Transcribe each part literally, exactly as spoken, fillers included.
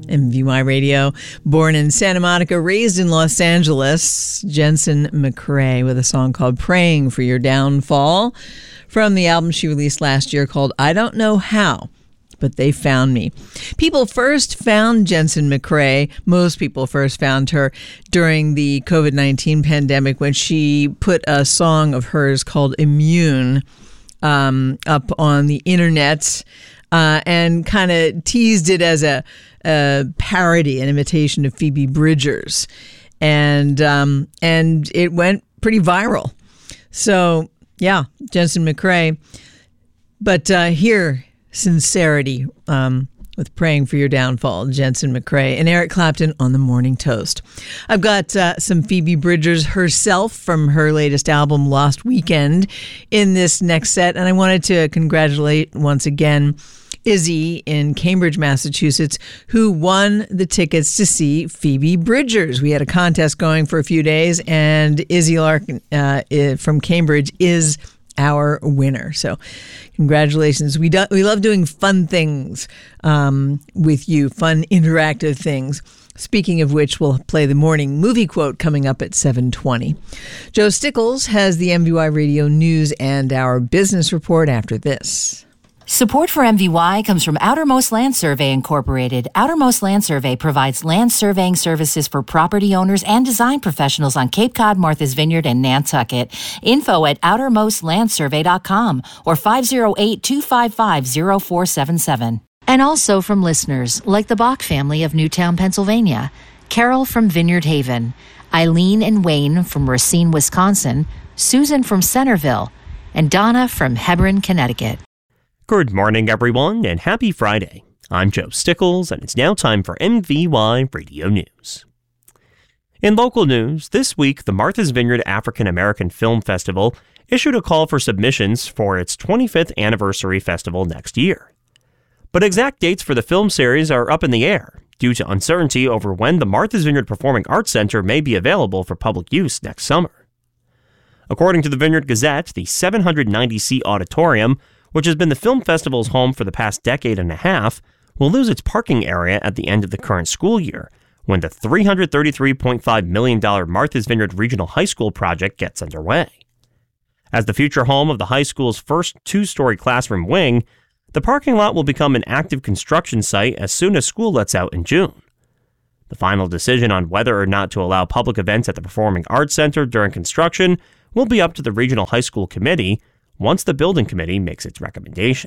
M V Y Radio. Born in Santa Monica, raised in Los Angeles, Jensen McCrae with a song called Praying for Your Downfall from the album she released last year called I Don't Know How, But They Found Me. People first found Jensen McCrae, most people first found her during the covid nineteen pandemic when she put a song of hers called Immune um, up on the internet uh, and kind of teased it as a, a parody, an imitation of Phoebe Bridgers. And, um, and it went pretty viral. So, yeah, Jensen McCrae. But uh, here, Sincerity um, with Praying for Your Downfall, Jensen McCrae and Eric Clapton on the Morning Toast. I've got uh, some Phoebe Bridgers herself from her latest album, Lost Weekend, in this next set. And I wanted to congratulate once again Izzy in Cambridge, Massachusetts, who won the tickets to see Phoebe Bridgers. We had a contest going for a few days, and Izzy Larkin uh, from Cambridge is our winner. So congratulations. We do, we love doing fun things um, with you, fun interactive things. Speaking of which, we'll play the morning movie quote coming up at seven twenty. Joe Stickles has the M V Y Radio News and our business report after this. Support for M V Y comes from Outermost Land Survey Incorporated. Outermost Land Survey provides land surveying services for property owners and design professionals on Cape Cod, Martha's Vineyard, and Nantucket. Info at outermost land survey dot com or five oh eight, two five five, oh four seven seven. And also from listeners like the Bach family of Newtown, Pennsylvania, Carol from Vineyard Haven, Eileen and Wayne from Racine, Wisconsin, Susan from Centerville, and Donna from Hebron, Connecticut. Good morning, everyone, and happy Friday. I'm Joe Stickles, and it's now time for M V Y Radio News. In local news, this week, the Martha's Vineyard African American Film Festival issued a call for submissions for its twenty-fifth anniversary festival next year. But exact dates for the film series are up in the air due to uncertainty over when the Martha's Vineyard Performing Arts Center may be available for public use next summer. According to the Vineyard Gazette, the seven hundred ninety seat auditorium, which has been the film festival's home for the past decade and a half, will lose its parking area at the end of the current school year, when the three hundred thirty-three point five million dollars Martha's Vineyard Regional High School project gets underway. As the future home of the high school's first two-story classroom wing, the parking lot will become an active construction site as soon as school lets out in June. The final decision on whether or not to allow public events at the Performing Arts Center during construction will be up to the Regional High School Committee once the building committee makes its recommendation.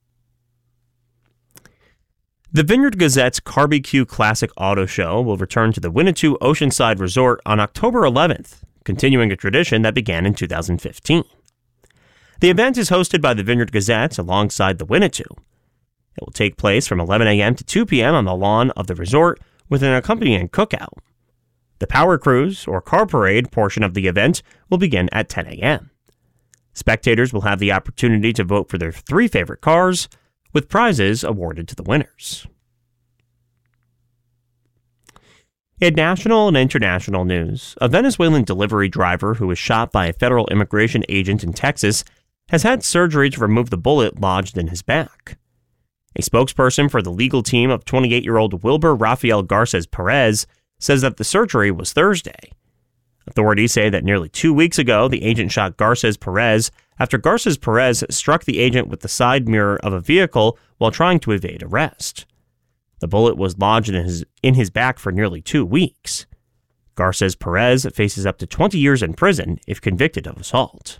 The Vineyard Gazette's Barbecue Classic Auto Show will return to the Winnetou Oceanside Resort on October eleventh, continuing a tradition that began in two thousand fifteen. The event is hosted by the Vineyard Gazette alongside the Winnetou. It will take place from eleven a.m. to two p.m. on the lawn of the resort with an accompanying cookout. The Power Cruise, or Car Parade, portion of the event will begin at ten a.m. Spectators will have the opportunity to vote for their three favorite cars, with prizes awarded to the winners. In national and international news, a Venezuelan delivery driver who was shot by a federal immigration agent in Texas has had surgery to remove the bullet lodged in his back. A spokesperson for the legal team of twenty-eight-year-old Wilber Rafael Garces Perez says that the surgery was Thursday. Authorities say that nearly two weeks ago, the agent shot Garces Perez after Garces Perez struck the agent with the side mirror of a vehicle while trying to evade arrest. The bullet was lodged in his, in his back for nearly two weeks. Garces Perez faces up to twenty years in prison if convicted of assault.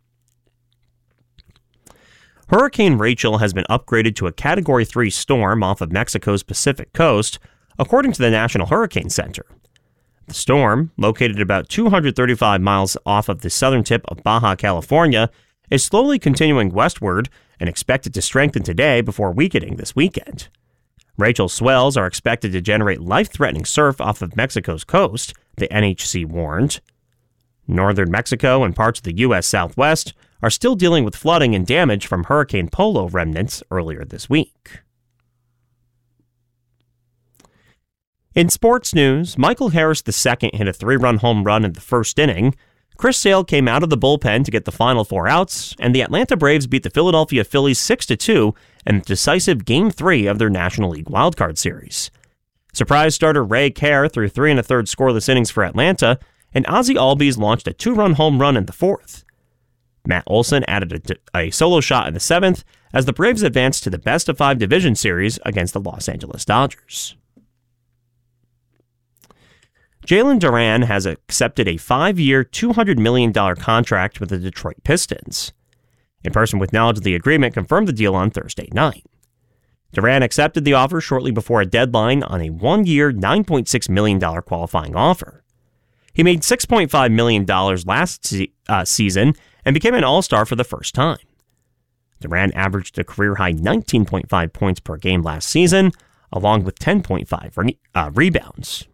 Hurricane Rachel has been upgraded to a Category three storm off of Mexico's Pacific coast, according to the National Hurricane Center. The storm, located about two hundred thirty-five miles off of the southern tip of Baja California, is slowly continuing westward and expected to strengthen today before weakening this weekend. Rachel's swells are expected to generate life-threatening surf off of Mexico's coast, the N H C warned. Northern Mexico and parts of the U S Southwest are still dealing with flooding and damage from Hurricane Polo remnants earlier this week. In sports news, Michael Harris the second hit a three-run home run in the first inning. Chris Sale came out of the bullpen to get the final four outs, and the Atlanta Braves beat the Philadelphia Phillies six to two in the decisive Game three of their National League wildcard series. Surprise starter Ray Kerr threw three and a third scoreless innings for Atlanta, and Ozzie Albies launched a two-run home run in the fourth. Matt Olson added a, a solo shot in the seventh as the Braves advanced to the best-of-five division series against the Los Angeles Dodgers. Jalen Duran has accepted a five-year, two hundred million dollars contract with the Detroit Pistons. A person with knowledge of the agreement confirmed the deal on Thursday night. Duran accepted the offer shortly before a deadline on a one-year, nine point six million dollars qualifying offer. He made six point five million dollars last se- uh, season and became an All-Star for the first time. Duran averaged a career-high nineteen point five points per game last season, along with ten point five re- uh, rebounds.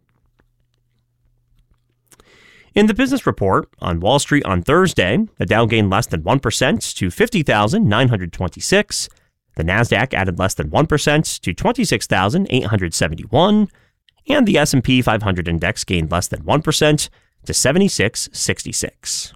In the business report on Wall Street on Thursday, the Dow gained less than one percent to fifty thousand nine hundred twenty-six. The Nasdaq added less than one percent to twenty-six thousand eight hundred seventy-one. And the S and P five hundred index gained less than one percent to seventy-six sixty-six.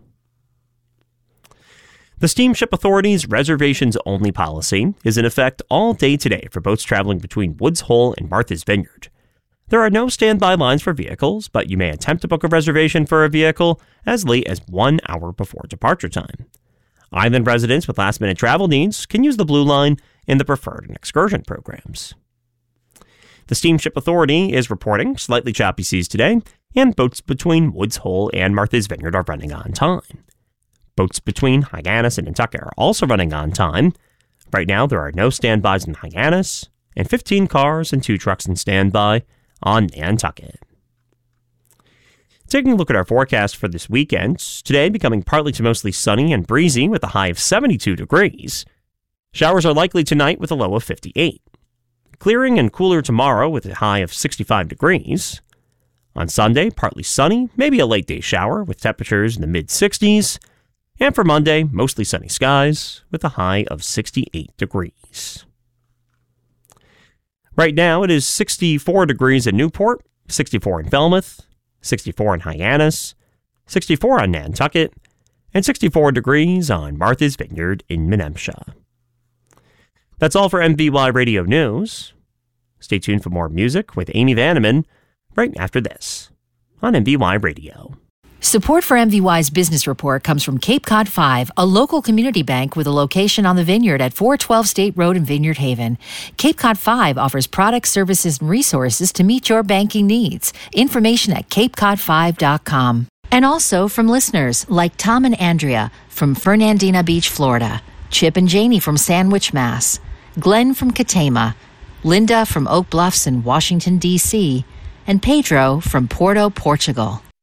The Steamship Authority's reservations-only policy is in effect all day today for boats traveling between Woods Hole and Martha's Vineyard. There are no standby lines for vehicles, but you may attempt to book a reservation for a vehicle as late as one hour before departure time. Island residents with last-minute travel needs can use the Blue Line in the Preferred and Excursion programs. The Steamship Authority is reporting slightly choppy seas today, and boats between Woods Hole and Martha's Vineyard are running on time. Boats between Hyannis and Nantucket are also running on time. Right now, there are no standbys in Hyannis, and fifteen cars and two trucks in standby on Nantucket. Taking a look at our forecast for this weekend, today becoming partly to mostly sunny and breezy with a high of seventy-two degrees. Showers are likely tonight with a low of fifty-eight. Clearing and cooler tomorrow with a high of sixty-five degrees. On Sunday, partly sunny, maybe a late day shower with temperatures in the mid-sixties. And for Monday, mostly sunny skies with a high of sixty-eight degrees. Right now, it is sixty-four degrees in Newport, sixty-four in Falmouth, sixty-four in Hyannis, sixty-four on Nantucket, and sixty-four degrees on Martha's Vineyard in Menemsha. That's all for M V Y Radio News. Stay tuned for more music with Amy Vanneman right after this on M V Y Radio. Support for M V Y's business report comes from Cape Cod five, a local community bank with a location on the Vineyard at four twelve State Road in Vineyard Haven. Cape Cod five offers products, services, and resources to meet your banking needs. Information at cape cod five dot com. And also from listeners like Tom and Andrea from Fernandina Beach, Florida, Chip and Janie from Sandwich, Mass, Glenn from Katama, Linda from Oak Bluffs in Washington, D C, and Pedro from Porto, Portugal.